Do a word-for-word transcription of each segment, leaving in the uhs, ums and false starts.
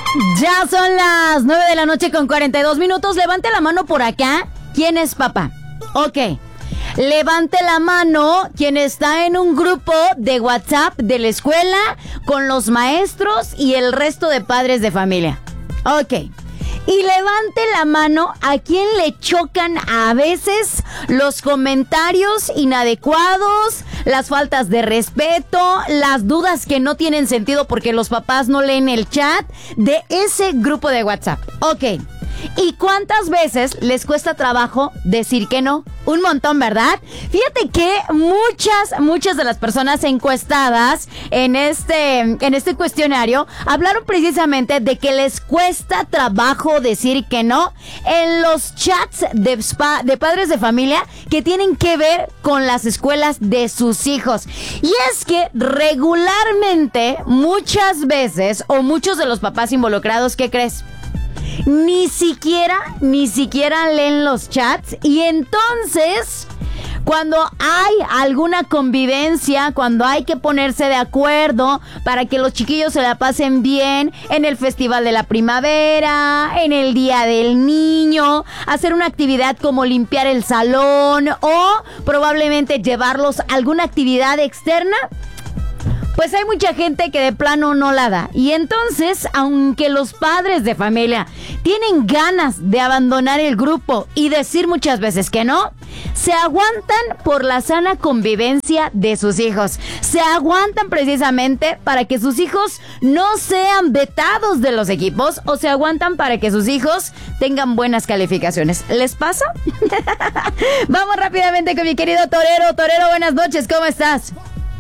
Ya son las nueve de la noche con cuarenta y dos minutos. Levante la mano por acá. ¿Quién es papá? Ok. Levante la mano quien está en un grupo de WhatsApp de la escuela con los maestros y el resto de padres de familia. Ok. Y levante la mano a quien le chocan a veces los comentarios inadecuados, las faltas de respeto, las dudas que no tienen sentido porque los papás no leen el chat de ese grupo de WhatsApp. Ok. ¿Y cuántas veces les cuesta trabajo decir que no? Un montón, ¿verdad? Fíjate que muchas, muchas de las personas encuestadas en este, en este cuestionario hablaron precisamente de que les cuesta trabajo decir que no en los chats de, spa, de padres de familia que tienen que ver con las escuelas de sus hijos. Y es que regularmente, muchas veces, o muchos de los papás involucrados, ¿qué crees? Ni siquiera, ni siquiera leen los chats. Y entonces, cuando hay alguna convivencia, cuando hay que ponerse de acuerdo para que los chiquillos se la pasen bien en el Festival de la Primavera, en el Día del Niño, hacer una actividad como limpiar el salón o probablemente llevarlos a alguna actividad externa, pues hay mucha gente que de plano no la da. Y entonces, aunque los padres de familia tienen ganas de abandonar el grupo y decir muchas veces que no, se aguantan por la sana convivencia de sus hijos. Se aguantan precisamente para que sus hijos no sean vetados de los equipos, o se aguantan para que sus hijos tengan buenas calificaciones. ¿Les pasa? Vamos rápidamente con mi querido Torero. Torero, buenas noches, ¿cómo estás?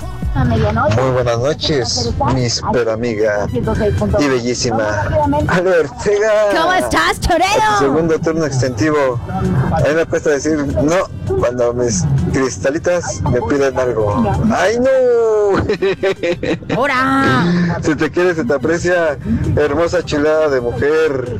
Muy buenas noches, mi super amiga y bellísima Ale Ortega. ¿Cómo estás, Torero? Segundo turno extensivo. A mí me cuesta decir no cuando mis cristalitas me piden algo. ¡Ay, no! ¡Hora! Si te quieres, se te aprecia, hermosa chulada de mujer.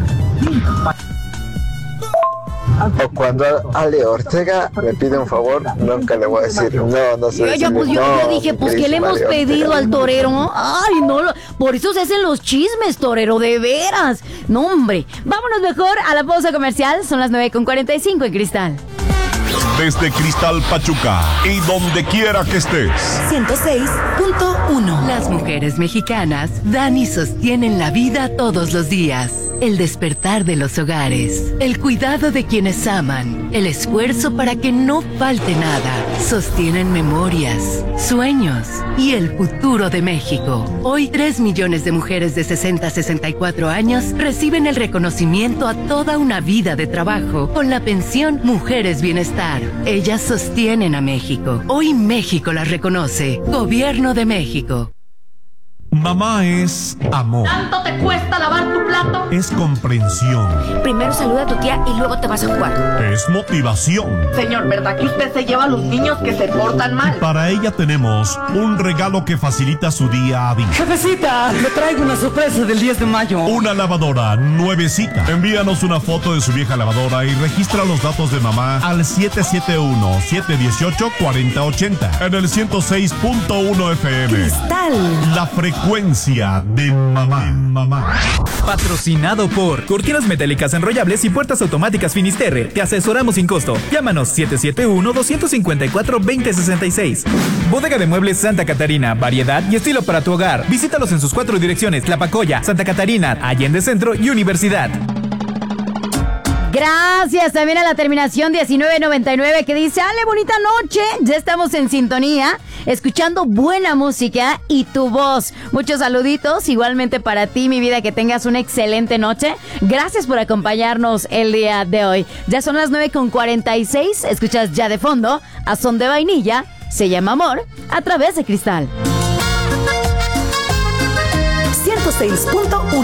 O cuando Ale Ortega me pide un favor, nunca le voy a decir no, no sé. Yo, pues, yo, no, yo dije, pues, ¿qué le hemos Ale pedido Ortega. al torero? Ay, no, lo- por eso se hacen los chismes, Torero, de veras. No, hombre. Vámonos mejor a la pausa comercial. Son las nueve con cuarenta y cinco en Cristal. Desde Cristal Pachuca y donde quiera que estés. ciento seis punto uno. Las mujeres mexicanas dan y sostienen la vida todos los días. El despertar de los hogares, el cuidado de quienes aman, el esfuerzo para que no falte nada. Sostienen memorias, sueños y el futuro de México. Hoy tres millones de mujeres de sesenta a sesenta y cuatro años reciben el reconocimiento a toda una vida de trabajo con la pensión Mujeres Bienestar. Ellas sostienen a México. Hoy México las reconoce. Gobierno de México. Mamá es amor. ¿Tanto te cuesta lavar tu plato? Es comprensión. Primero saluda a tu tía y luego te vas a jugar. Es motivación. Señor, ¿verdad que usted se lleva a los niños que se portan mal? Para ella tenemos un regalo que facilita su día a día. Jefecita, le traigo una sorpresa del diez de mayo. Una lavadora nuevecita. Envíanos una foto de su vieja lavadora y registra los datos de mamá al siete siete uno, siete uno ocho, cuatro cero ocho cero en el ciento seis punto uno F M. Cristal. La frecuencia de mamá. mamá. Patrocinado por Cortinas Metálicas Enrollables y Puertas Automáticas Finisterre. Te asesoramos sin costo. Llámanos siete siete uno, dos cinco cuatro, dos cero seis seis. Bodega de Muebles Santa Catarina. Variedad y estilo para tu hogar. Visítalos en sus cuatro direcciones: Tlapacoya, Santa Catarina, Allende Centro y Universidad. Gracias también a la terminación diecinueve noventa y nueve que dice: Ale, bonita noche. Ya estamos en sintonía, escuchando buena música y tu voz. Muchos saluditos, igualmente para ti, mi vida, que tengas una excelente noche. Gracias por acompañarnos el día de hoy. Ya son las nueve con cuarenta y seis. Escuchas ya de fondo a Son de Vainilla, Se Llama Amor, a través de Cristal. ciento seis punto uno.